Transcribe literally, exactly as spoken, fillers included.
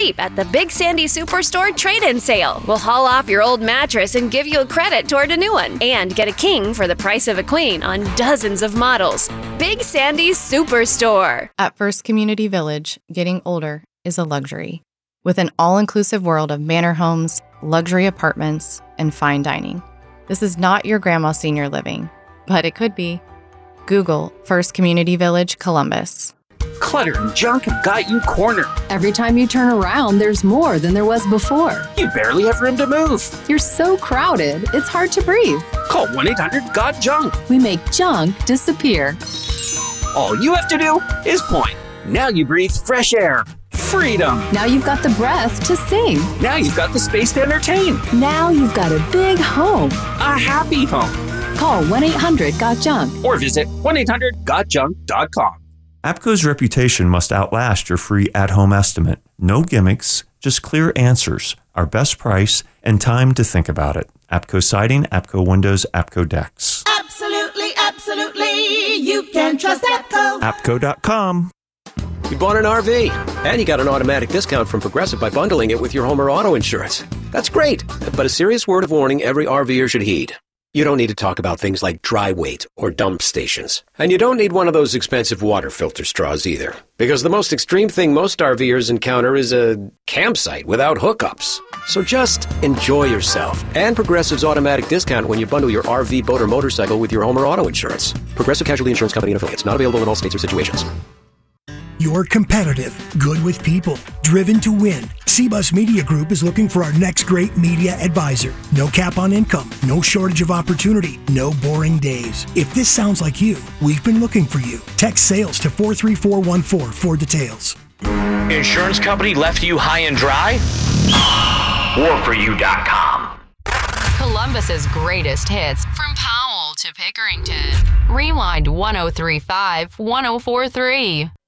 cheap at the Big Sandy Superstore trade-in sale. We'll haul off your old mattress and give you a credit toward a new one. And get a king for the price of a queen on dozens of models. Big Sandy Superstore. At First Community Village, getting older is a luxury. With an all-inclusive world of manor homes, luxury apartments, and fine dining. This is not your grandma's senior living, but it could be. Google First Community Village, Columbus. Clutter and junk have got you cornered. Every time you turn around, there's more than there was before. You barely have room to move. You're so crowded, it's hard to breathe. Call one eight hundred got junk. We make junk disappear. All you have to do is point. Now you breathe fresh air. Freedom. Now you've got the breath to sing. Now you've got the space to entertain. Now you've got a big home. A happy home. Call one eight hundred got junk. Or visit one eight hundred got junk dot com. APCO's reputation must outlast your free at-home estimate. No gimmicks, just clear answers, our best price, and time to think about it. APCO Siding, APCO Windows, APCO Decks. Absolutely, absolutely. You can trust APCO. APCO dot com. You bought an R V, and you got an automatic discount from Progressive by bundling it with your home or auto insurance. That's great, but a serious word of warning every RVer should heed. You don't need to talk about things like dry weight or dump stations. And you don't need one of those expensive water filter straws either. Because the most extreme thing most RVers encounter is a campsite without hookups. So just enjoy yourself and Progressive's automatic discount when you bundle your R V, boat, or motorcycle with your home or auto insurance. Progressive Casualty Insurance Company and affiliates. Not available in all states or situations. You're competitive, good with people, driven to win. C-Bus Media Group is looking for our next great media advisor. No cap on income, no shortage of opportunity, no boring days. If this sounds like you, we've been looking for you. Text sales to four three four one four for details. Insurance company left you high and dry? war for you dot com. Columbus's greatest hits from Powell to Pickerington. Rewind one oh three point five, one oh four point three.